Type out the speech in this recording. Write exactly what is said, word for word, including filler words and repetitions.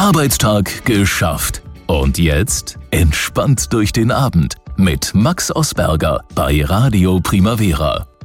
Arbeitstag geschafft. Und jetzt entspannt durch den Abend mit Max Osberger bei Radio Primavera.